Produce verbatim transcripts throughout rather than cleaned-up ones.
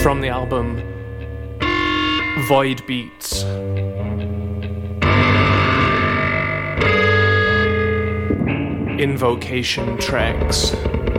from the album Void Beats. Invocation Tracks.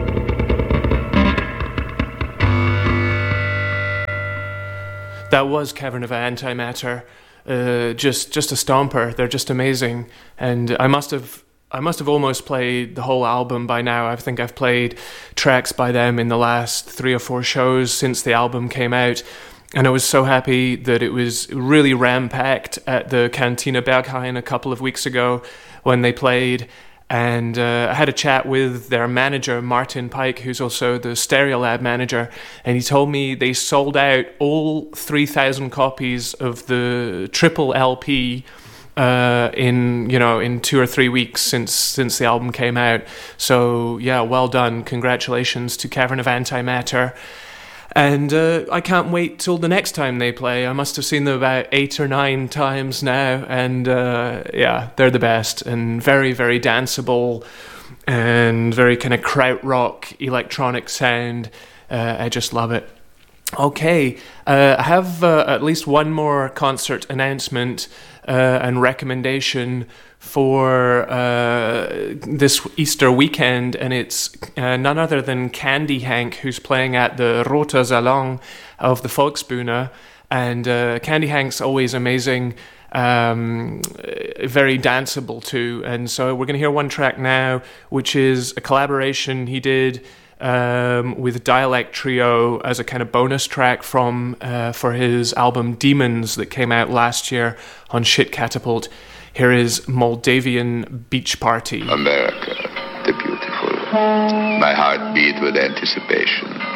That was Cavern of Antimatter. Uh, just just a stomper. They're just amazing. And I must have I must have almost played the whole album by now. I think I've played tracks by them in the last three or four shows since the album came out. And I was so happy that it was really ram-packed at the Cantina Berghain a couple of weeks ago when they played. And uh, I had a chat with their manager, Martin Pike, who's also the Stereolab manager, and he told me they sold out all three thousand copies of the triple L P uh, in you know in two or three weeks since since the album came out. So yeah, well done, congratulations to Cavern of Antimatter. And uh, I can't wait till the next time they play. I must have seen them about eight or nine times now. And uh, yeah, they're the best. And very, very danceable. And very kind of krautrock, electronic sound. Uh, I just love it. Okay, uh, I have uh, at least one more concert announcement uh, and recommendation for uh, this Easter weekend, and it's uh, none other than Candy Hank, who's playing at the Roter Salon of the Volksbühne. And uh, Candy Hank's always amazing, um, very danceable too. And so we're going to hear one track now, which is a collaboration he did Um, with Dialect Trio as a kind of bonus track from uh, for his album Demons that came out last year on Shit Catapult. Here is Moldavian Beach Party. America, the beautiful. My heart beat with anticipation.